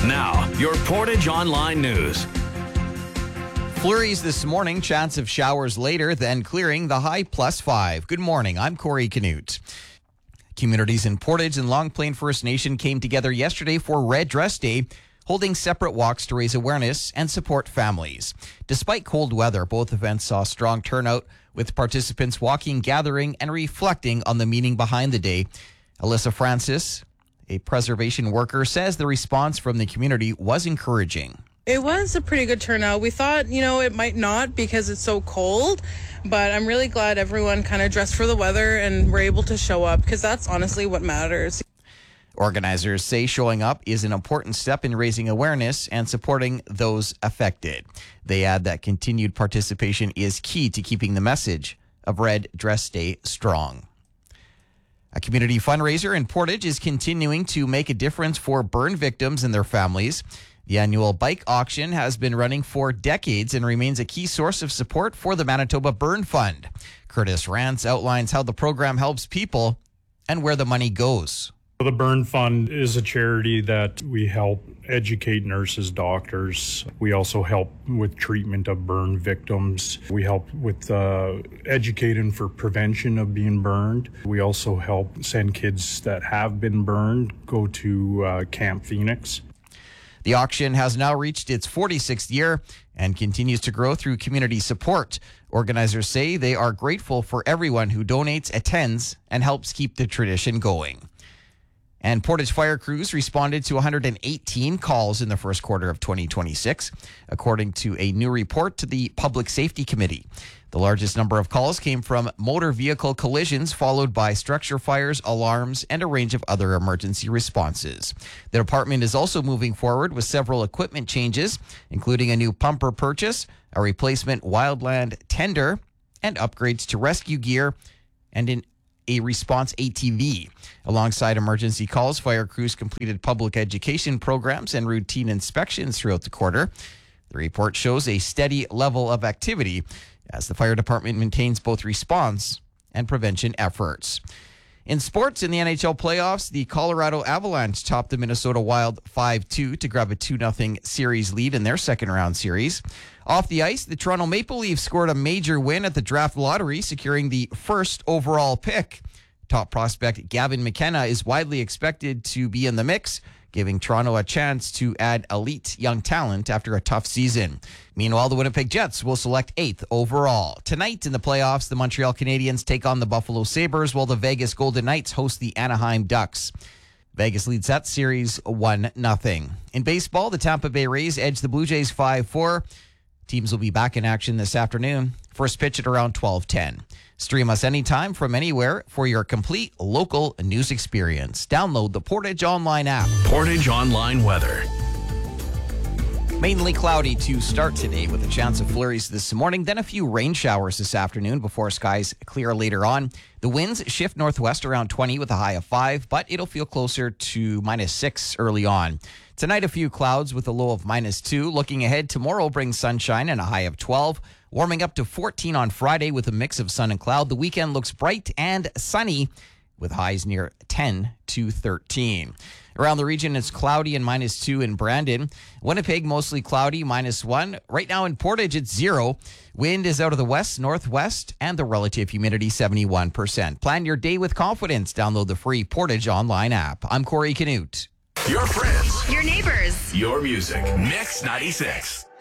Now, your Portage Online News. Flurries this morning, chance of showers later, then clearing, the high +5. Good morning, I'm Corey Canute. Communities in Portage and Long Plain First Nation came together yesterday for Red Dress Day, holding separate walks to raise awareness and support families. Despite cold weather, both events saw strong turnout, with participants walking, gathering, and reflecting on the meaning behind the day. Alyssa Francis, a preservation worker, says the response from the community was encouraging. It was a pretty good turnout. We thought, it might not because it's so cold, but I'm really glad everyone kind of dressed for the weather and were able to show up because that's honestly what matters. Organizers say showing up is an important step in raising awareness and supporting those affected. They add that continued participation is key to keeping the message of Red Dress Day strong. A community fundraiser in Portage is continuing to make a difference for burn victims and their families. The annual bike auction has been running for decades and remains a key source of support for the Manitoba Burn Fund. Curtis Rance outlines how the program helps people and where the money goes. The Burn Fund is a charity that we help educate nurses, doctors. We also help with treatment of burn victims. We help with educating for prevention of being burned. We also help send kids that have been burned go to Camp Phoenix. The auction has now reached its 46th year and continues to grow through community support. Organizers say they are grateful for everyone who donates, attends, and helps keep the tradition going. And Portage fire crews responded to 118 calls in the first quarter of 2026, according to a new report to the Public Safety Committee. The largest number of calls came from motor vehicle collisions, followed by structure fires, alarms, and a range of other emergency responses. The department is also moving forward with several equipment changes, including a new pumper purchase, a replacement wildland tender, and upgrades to rescue gear and a response ATV. Alongside emergency calls, fire crews completed public education programs and routine inspections throughout the quarter. The report shows a steady level of activity as the fire department maintains both response and prevention efforts. In sports, in the NHL playoffs, the Colorado Avalanche topped the Minnesota Wild 5-2 to grab a 2-0 series lead in their second-round series. Off the ice, the Toronto Maple Leafs scored a major win at the draft lottery, securing the first overall pick. Top prospect Gavin McKenna is widely expected to be in the mix, giving Toronto a chance to add elite young talent after a tough season. Meanwhile, the Winnipeg Jets will select 8th overall. Tonight in the playoffs, the Montreal Canadiens take on the Buffalo Sabres, while the Vegas Golden Knights host the Anaheim Ducks. Vegas leads that series 1-0. In baseball, the Tampa Bay Rays edge the Blue Jays 5-4. Teams will be back in action this afternoon. First pitch at around 12:10. Stream us anytime from anywhere for your complete local news experience. Download the Portage Online app. Portage Online weather. Mainly cloudy to start today with a chance of flurries this morning, then a few rain showers this afternoon before skies clear later on. The winds shift northwest around 20 with a high of 5, but it'll feel closer to -6 early on. Tonight, a few clouds with a low of -2. Looking ahead, tomorrow brings sunshine and a high of 12. Warming up to 14 on Friday with a mix of sun and cloud. The weekend looks bright and sunny with highs near 10 to 13. Around the region, it's cloudy and -2 in Brandon. Winnipeg, mostly cloudy, -1. Right now in Portage, it's 0. Wind is out of the west, northwest, and the relative humidity 71%. Plan your day with confidence. Download the free Portage Online app. I'm Corey Canute. Your friends. Your neighbors. Your music. Mix 96.